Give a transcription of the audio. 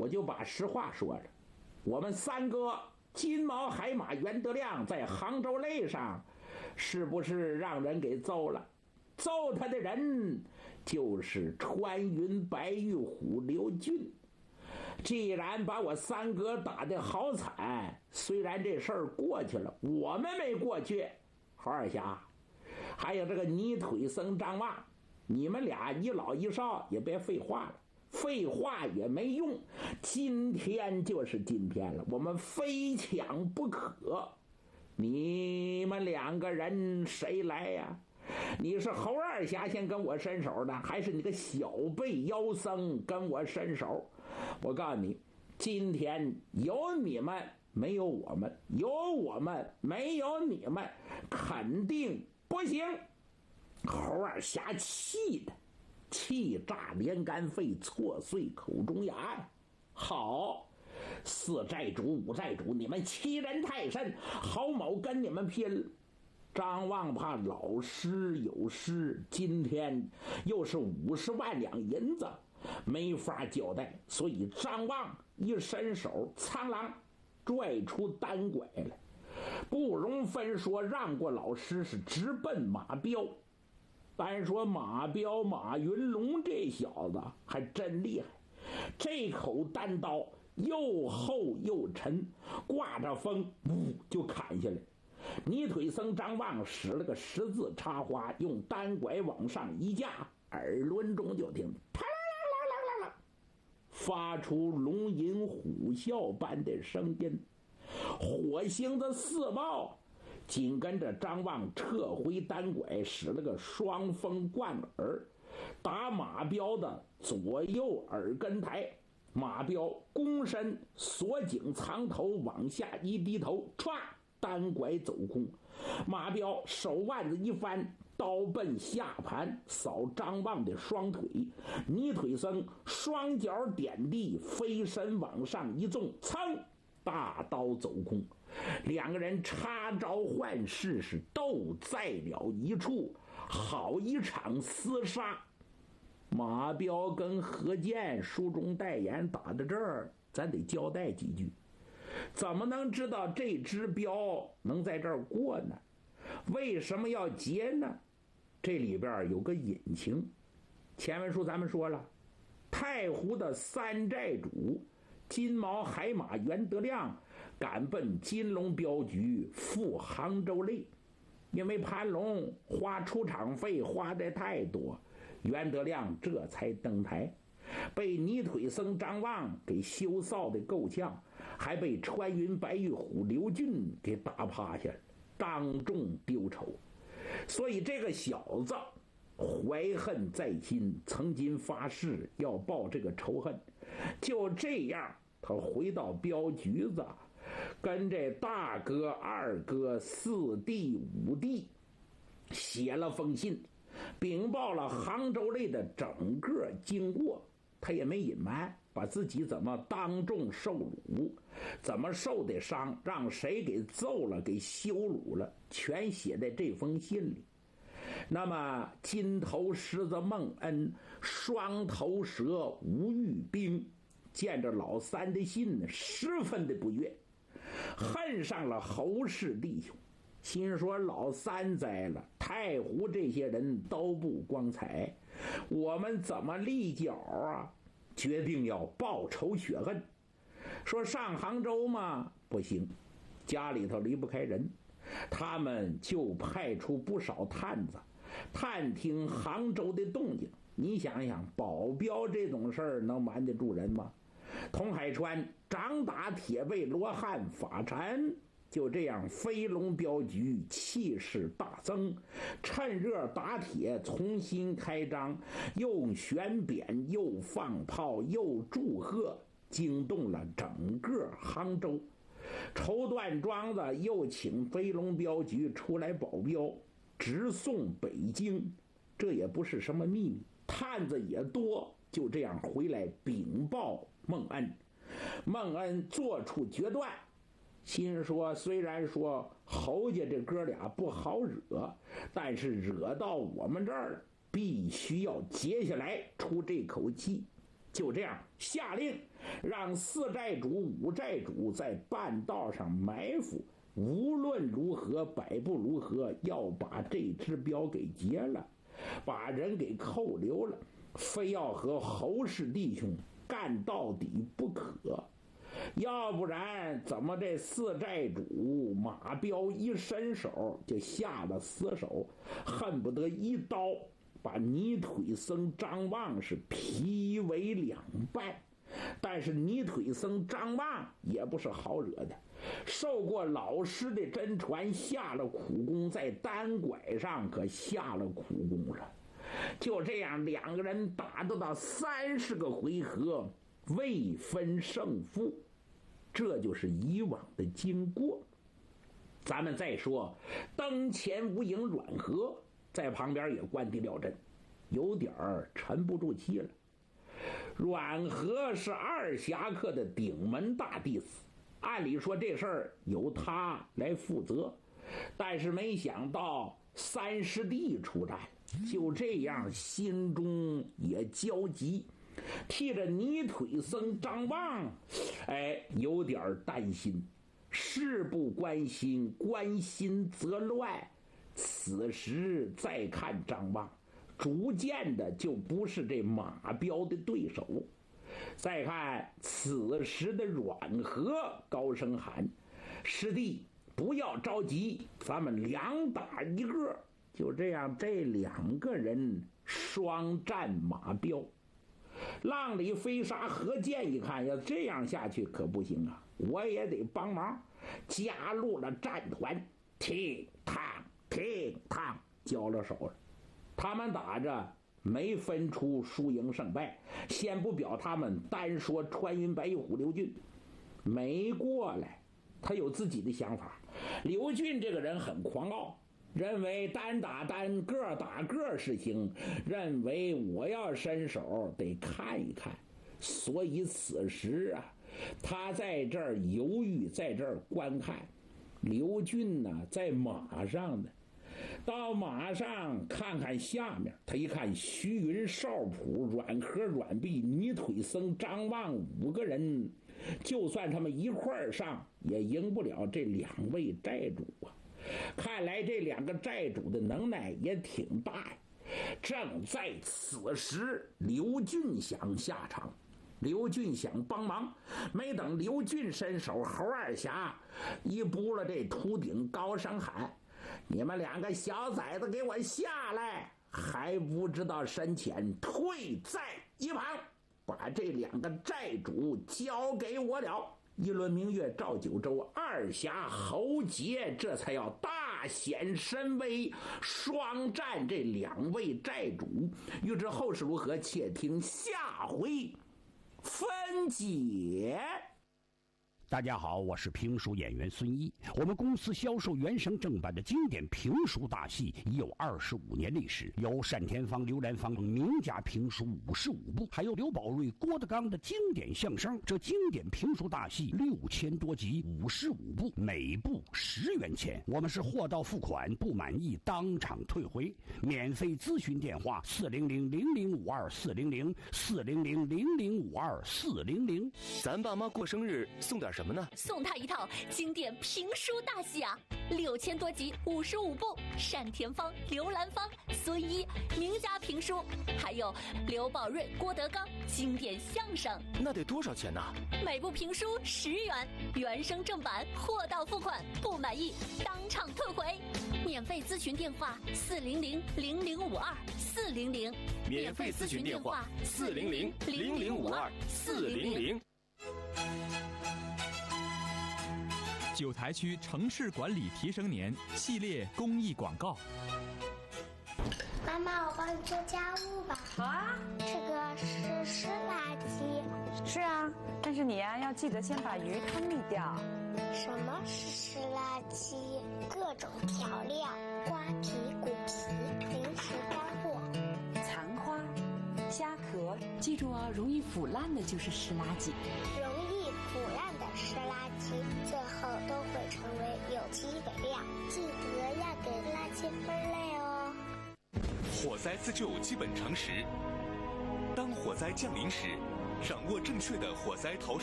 我就把实话说了，我们三哥金毛海马袁德亮在杭州擂上是不是让人给揍了？揍他的人就是穿云白玉虎刘俊。既然把我三哥打得好惨，虽然这事儿过去了，我们没过去。侯二侠，还有这个泥腿僧张望，你们俩一老一少也别废话了，废话也没用。今天就是今天了，我们非抢不可。你们两个人谁来呀？你是侯二侠先跟我伸手的，还是你个小辈妖僧跟我伸手？我告诉你，今天有你们没有我们，有我们没有你们，肯定不行。侯二侠气的气炸连肝肺，挫碎口中牙呀！好，四寨主五寨主，你们欺人太甚，郝某跟你们拼。张望怕老师有失，今天又是50万两银子，没法交代，所以张望一伸手，苍狼拽出单拐来，不容分说，让过老师，是直奔马彪。单说马彪马云龙这小子还真厉害，这口单刀又厚又沉，挂着风就砍下来。泥腿僧张望使了个十字插花，用单拐往上一架，耳轮中就听啪啦啦啦啦啦，发出龙吟虎啸般的声音。火星子四豹紧跟着张望撤回单拐，使了个双风贯耳，打马彪的左右耳根台。马彪躬身锁颈藏头，往下一低头，歘，单拐走空。马彪手腕子一翻，刀奔下盘，扫张望的双腿。泥腿僧双脚点地，飞身往上一纵，噌，大刀走空。两个人插招换式，是斗在了一处，好一场厮杀。马彪跟何健书中代言打到这儿，咱得交代几句。怎么能知道这只镖能在这儿过呢？为什么要劫呢？这里边有个隐情。前文书咱们说了，太湖的三寨主金毛海马袁德亮赶奔金龙镖局赴杭州擂，因为潘龙花出场费花得太多，袁德亮这才登台，被泥腿僧张望给羞臊的够呛，还被穿云白玉虎刘俊给打趴下了，当众丢丑。所以这个小子怀恨在心，曾经发誓要报这个仇恨。就这样，他回到镖局子，跟这大哥二哥四弟五弟写了封信，禀报了杭州擂的整个经过。他也没隐瞒，把自己怎么当众受辱，怎么受的伤，让谁给揍了，给羞辱了，全写在这封信里。那么金头狮子孟恩，双头蛇吴玉冰见着老三的信，十分的不悦，恨上了侯氏弟兄，心说老三栽了，太湖这些人都不光彩，我们怎么立脚啊？决定要报仇雪恨。说上杭州吗？不行，家里头离不开人，他们就派出不少探子探听杭州的动静。你想想，保镖这种事儿能瞒得住人吗？童海川掌打铁背罗汉法禅，就这样飞龙镖局气势大增，趁热打铁，重新开张，又悬匾又放炮又祝贺，惊动了整个杭州。绸缎庄子又请飞龙镖局出来保镖，直送北京。这也不是什么秘密，探子也多，就这样回来禀报孟恩。孟恩做出决断，心说虽然说侯家这哥俩不好惹，但是惹到我们这儿了，必须要接下来出这口气。 就这样下令让4寨主5寨主在半道上埋伏，无论如何百步如何要把这只镖给劫了，把人给扣留了，非要和侯氏弟兄干到底不可。要不然怎么这4寨主马彪一伸手就下了死手，恨不得一刀把泥腿僧张望是劈为2半。但是泥腿僧张望也不是好惹的，受过老师的真传，下了苦功，在单拐上可下了苦功了。就这样2个人打得到30个回合未分胜负，这就是以往的经过。咱们再说灯前无影阮和在旁边也关地料阵，有点沉不住气了。阮和是2侠客的顶门大弟子，按理说这事儿由他来负责，但是没想到3师弟出战，就这样心中也焦急，替着泥腿僧张望有点担心。事不关心，关心则乱。此时再看张望，逐渐的就不是这马彪的对手。再看此时的阮和高声喊：师弟不要着急，咱们2打1个。就这样这2个人双战马彪。浪里飞沙何健一看，要这样下去可不行啊，我也得帮忙，加入了战团，踢趟踢趟交了手了。他们打着没分出输赢胜败，先不表他们，单说穿云白玉虎刘俊没过来，他有自己的想法。刘俊这个人很狂傲，认为单打单，个打个是行，认为我要伸手得看一看。所以此时啊，他在这儿犹豫，在这儿观看。刘俊呢，在马上呢，到马上看看下面，他一看徐云、少普、阮和、阮弼、泥腿僧张望5个人，就算他们一块儿上，也赢不了这2位寨主啊。看来这2个寨主的能耐也挺大呀。正在此时，刘俊想下场，刘俊想帮忙，没等刘俊伸手，侯2侠一扑了这秃顶，高声喊：你们2个小崽子给我下来！还不知道深浅，退在一旁，把这2个寨主交给我了。一轮明月照九州，2侠侯杰这才要大显神威，双战这2位寨主。欲知后事如何，且听下回分解。 大家好，我是评书演员孙一。我们公司销售原声正版的经典评书大戏已有25年历史，有单田芳、刘兰芳名家评书55部，还有刘宝瑞、郭德纲的经典相声。这经典评书大戏6000多集，55部，每部10元钱。我们是货到付款，不满意当场退回。免费咨询电话：400-0052-400，400-0052-400。 咱爸妈过生日送点什么呢？ 送他一套经典评书大戏啊，6000多集，55部，单田芳、刘兰芳、孙一名家评书，还有刘宝瑞、郭德纲经典相声。 那得多少钱呢？ 每部评书10元，原声正版，货到付款，不满意当场退回。免费咨询电话：400-0052-400。 免费咨询电话：400-0052-400。 九台区城市管理提升年系列公益广告。 妈妈，我帮你做家务吧。 好啊。 这个是湿垃圾。 是啊，但是你呀，要记得先把鱼汤沥掉。 什么是湿垃圾？各种调料、瓜皮、骨皮、零食干货、 残花、虾壳，记住哦，容易腐烂的就是湿垃圾。 容易腐烂的湿垃圾，最后都会成为有机肥料。记得要给垃圾分类哦。 火灾自救基本常识：当火灾降临时， 掌握正确的火灾逃生